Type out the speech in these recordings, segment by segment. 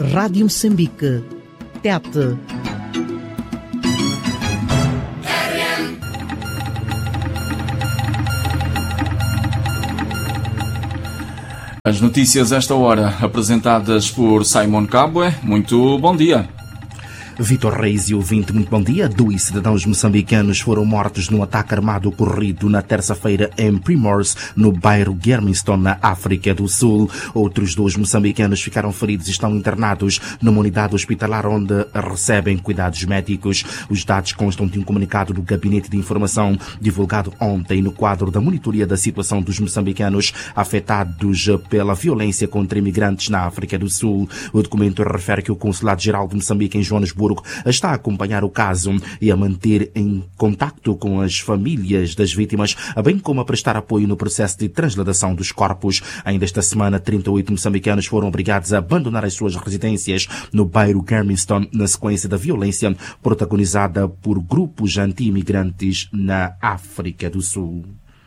Rádio Moçambique, TET. As notícias esta hora, apresentadas por Simon Cabwe. Muito bom dia. Vitor Reis e ouvinte, muito bom dia. 2 cidadãos moçambicanos foram mortos num ataque armado ocorrido na terça-feira em Primors, no bairro Germiston, na África do Sul. Outros 2 moçambicanos ficaram feridos e estão internados numa unidade hospitalar onde recebem cuidados médicos. Os dados constam de um comunicado do Gabinete de Informação divulgado ontem no quadro da monitoria da situação dos moçambicanos afetados pela violência contra imigrantes na África do Sul. O documento refere que o Consulado-Geral de Moçambique em Joanesburgo está a acompanhar o caso e a manter em contacto com as famílias das vítimas, bem como a prestar apoio no processo de transladação dos corpos. Ainda esta semana, 38 moçambicanos foram obrigados a abandonar as suas residências no bairro Germiston na sequência da violência protagonizada por grupos anti-imigrantes na África do Sul.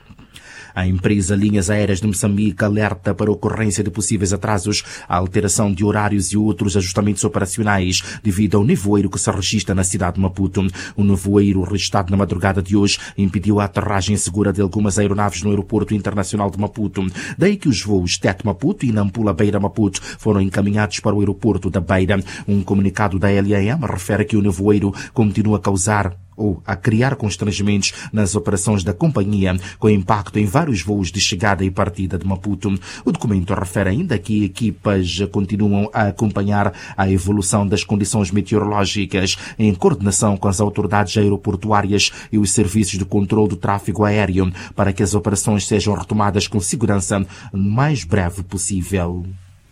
A empresa Linhas Aéreas de Moçambique alerta para a ocorrência de possíveis atrasos, a alteração de horários e outros ajustamentos operacionais devido ao nevoeiro que se registra na cidade de Maputo. O nevoeiro registrado na madrugada de hoje impediu a aterragem segura de algumas aeronaves no aeroporto internacional de Maputo. Daí que os voos Tete Maputo e Nampula Beira Maputo foram encaminhados para o aeroporto da Beira. Um comunicado da LAM refere que o nevoeiro continua a causar ou a criar constrangimentos nas operações da companhia, com impacto em vários voos de chegada e partida de Maputo. O documento refere ainda que equipas continuam a acompanhar a evolução das condições meteorológicas em coordenação com as autoridades aeroportuárias e os serviços de controle do tráfego aéreo para que as operações sejam retomadas com segurança o mais breve possível.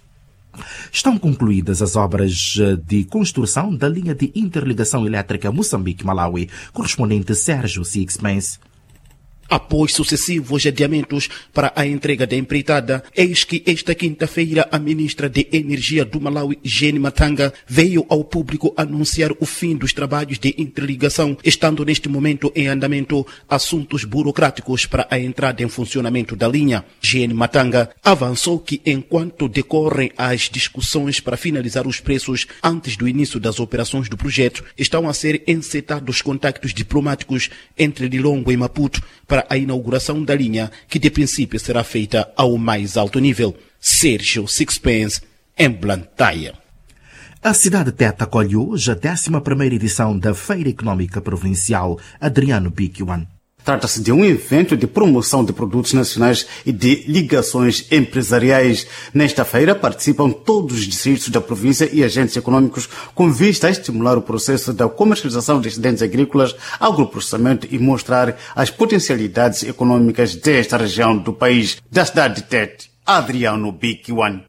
Estão concluídas as obras de construção da linha de interligação elétrica Moçambique-Malawi. Correspondente Sérgio Sixpence. Após sucessivos adiamentos para a entrega da empreitada, eis que esta quinta-feira a ministra de Energia do Malawi, Jane Matanga, veio ao público anunciar o fim dos trabalhos de interligação, estando neste momento em andamento assuntos burocráticos para a entrada em funcionamento da linha. Jane Matanga avançou que enquanto decorrem as discussões para finalizar os preços antes do início das operações do projeto, estão a ser encetados contactos diplomáticos entre Lilongwe e Maputo para a inauguração da linha, que de princípio será feita ao mais alto nível. Sérgio Sixpence, em Blantyre. A cidade de Tete acolhe hoje a 11ª edição da Feira Económica Provincial. Adriano Bikiwan. Trata-se de um evento de promoção de produtos nacionais e de ligações empresariais. Nesta feira participam todos os distritos da província e agentes econômicos com vista a estimular o processo da comercialização de excedentes agrícolas, agroprocessamento e mostrar as potencialidades econômicas desta região do país. Da cidade de Tete, Adriano Bikiwan.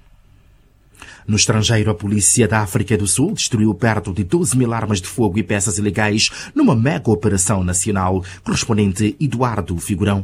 No estrangeiro, a polícia da África do Sul destruiu perto de 12.000 armas de fogo e peças ilegais numa mega operação nacional. Correspondente Eduardo Figurão.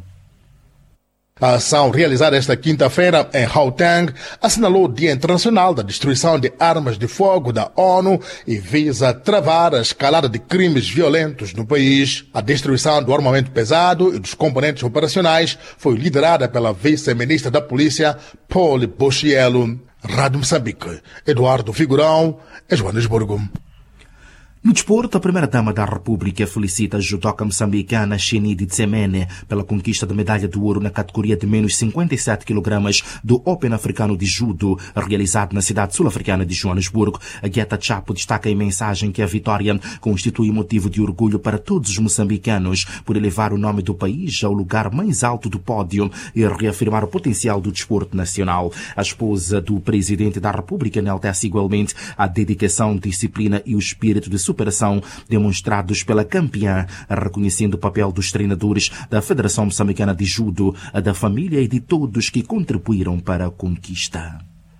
A ação realizada esta quinta-feira em Gauteng assinalou o Dia Internacional da Destruição de Armas de Fogo da ONU e visa travar a escalada de crimes violentos no país. A destruição do armamento pesado e dos componentes operacionais foi liderada pela vice-ministra da Polícia, Paul Bochiello. Rádio Moçambique, Eduardo Figurão, em Joanesburgo. No desporto, a primeira-dama da República felicita a judoca moçambicana Shenidi Tsemene pela conquista da medalha de ouro na categoria de menos 57 kg do Open Africano de Judo, realizado na cidade sul-africana de Joanesburgo. A Guetta Chapo destaca em mensagem que a vitória constitui motivo de orgulho para todos os moçambicanos por elevar o nome do país ao lugar mais alto do pódio e reafirmar o potencial do desporto nacional. A esposa do presidente da República enaltece igualmente a dedicação, disciplina e o espírito de superação demonstrados pela campeã, reconhecendo o papel dos treinadores da Federação Moçambicana de Judo, da família e de todos que contribuíram para a conquista.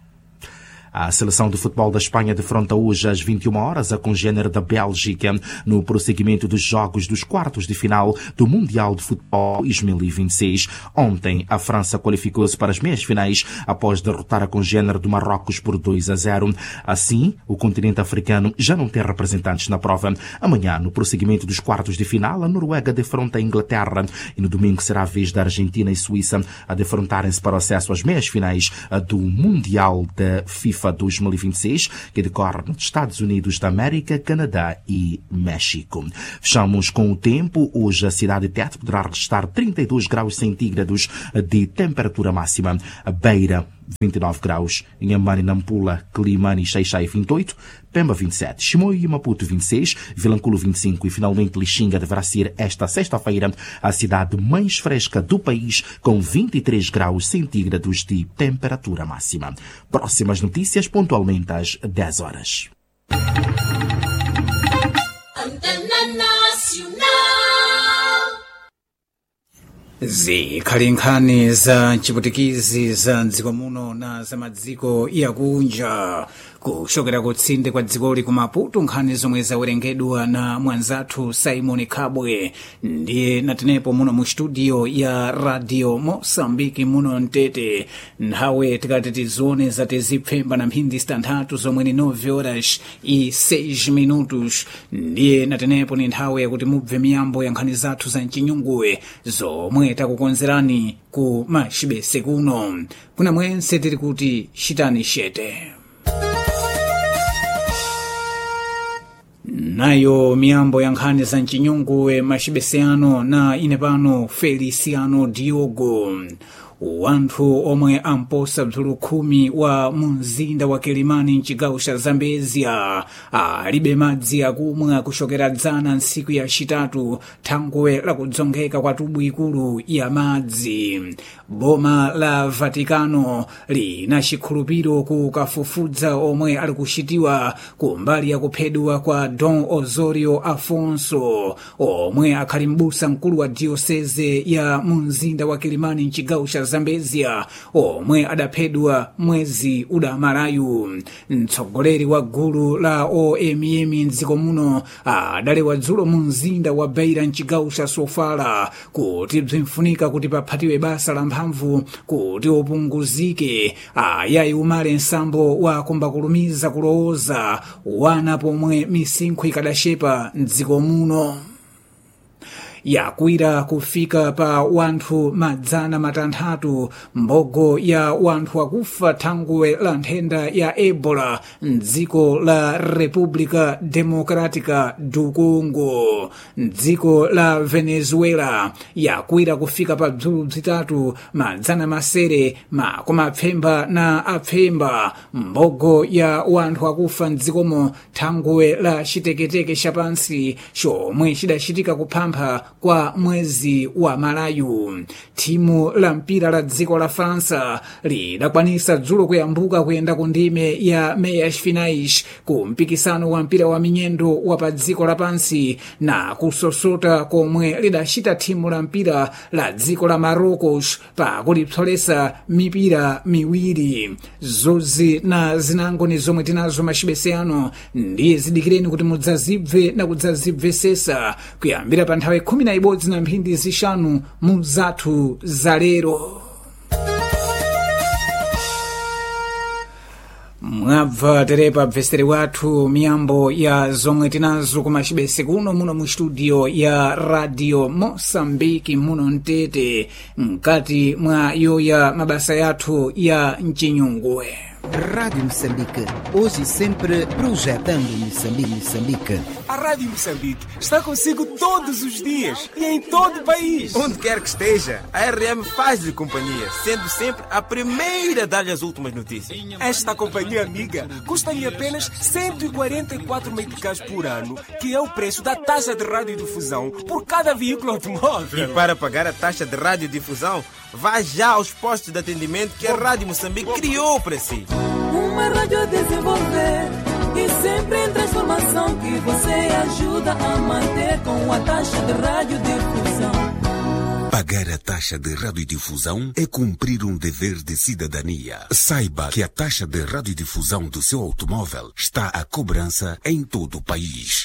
A seleção de futebol da Espanha defronta hoje às 21 horas a congênere da Bélgica no prosseguimento dos jogos dos quartos de final do Mundial de Futebol 2026. Ontem, a França qualificou-se para as meias finais após derrotar a congênere do Marrocos por 2-0. Assim, o continente africano já não tem representantes na prova. Amanhã, no prosseguimento dos quartos de final, a Noruega defronta a Inglaterra e no domingo será a vez da Argentina e Suíça a defrontarem-se para o acesso às meias finais do Mundial da FIFA FIFA 2026, que decorre nos Estados Unidos da América, Canadá e México. Fechamos com o tempo. Hoje a cidade de Tete poderá registrar 32 graus centígrados de temperatura máxima. A Beira, 29 graus. Inhambane, Nampula, Climane e Xai-Xai, 28. Pemba, 27. Chimoio e Maputo, 26. Vilanculo, 25. E finalmente Lixinga deverá ser esta sexta-feira a cidade mais fresca do país, com 23 graus centígrados de temperatura máxima. Próximas notícias pontualmente às 10 horas. zikhali nkhani za chiputikizi za dziko muno na za madziko yakunja kuchokera kutsinde kwa dzikoli ku Maputo. Nkhani zomwe zawerengedwa na mwanzathu Simon Kabwe ndiye natenepo muno mu studio ya Radio Mosambiki muno Mtete. Nthawe tikati tizione zati zipfemba na mphindi zitanthatu zomwe ni 9 horas e 6 minutos. Ndiye natenepo ni nthawe yakuti mubve miyambo ya nkhani zathu za mchinyunguwe zomwe takukonzerani ku machibese kuno. Kuna mwense tiri kuti shitani shete. Nayo miyambo ya nkhani za mchinyunguwe machibesiano na inepano Feliciano Diogo. Wanthu omwe amposa bzulu 10 wa mumzinda wa Kilimani mchigawo cha Zambezia alibe madzi akumwa kuchokera dzana ntsiku ya chitatu thangwe la kudzongeka kwa tubu ikulu ya madzi. Boma la Vatikano lina chikhulupiro ku kafufudza omwe ali kuchitiwa kumbali ya kuphedwa kwa Dom Osorio Afonso omwe akhali mbusa mkulu wa diocese ya mumzinda wa Kilimani mchigawo cha Zambezia omwe adaphedwa mwezi udamalayu. Mtsogoleri wa gulu la OMM mdziko muno adalewa dzulo mu mzinda wa Beira mchigawo cha Sofala kuti bzimfunika kuti paphatiwe basa la mphamvu kuti upunguzike ayayi umale nsambo wa kumbakulumiza kulowooza wana pomwe misinkhu ikadashepa mdziko muno. Yakwira kufika pa wanthu madzana matanthatu mbogo ya wanthu akufa thangwe la nthenda ya Ebola mdziko la República Democrática do Congo. Mdziko la Venezuela yakwira kufika pa bzulu zitatu madzana masere makumapfemba na apfemba mbogo ya wanthu akufa mdzikomo thangwe la chiteketeke chapansi chomwe chidachitika kuphampha kwa mwezi wa Malayu. Timu la mpira la dziko la Fransa lidakwanisa dzulo kuyambuka kuyenda ku ndime ya Meias Finais ku mpikisano wa mpira wa minyendo wa pa dziko lapansi na kusosota komwe lidachita timu la mpira la dziko la Marocos pa kulipsolesa mipira miwiri. Zozi na zinango ni zomwe tinazo machibesiano ndiye zidikireni kuti mudzazibve na kudzazibvesesa kuyambira pa nthawi 11 na mphindi zishanu mu zathu za lero. Mwabva terepa bvestere wathu miyambo ya zomwe tinazo kumachibese kuno muno mu studio ya Radio Mosambiki muno Mtete mkati mwa yoya mabasa yathu ya mchinyunguwe. Rádio Moçambique, hoje e sempre projetando Moçambique. A Rádio Moçambique está consigo todos os dias e em todo o país. Onde quer que esteja, a RM faz-lhe companhia, sendo sempre a primeira a dar-lhe as últimas notícias. Esta companhia amiga custa-lhe apenas 144 meticais por ano, que é o preço da taxa de radiodifusão por cada veículo automóvel. E para pagar a taxa de radiodifusão, vá já aos postos de atendimento que a Rádio Moçambique criou para si. Uma rádio a desenvolver e sempre em transformação que você ajuda a manter com a taxa de radiodifusão. Pagar a taxa de radiodifusão é cumprir um dever de cidadania. Saiba que a taxa de radiodifusão do seu automóvel está à cobrança em todo o país.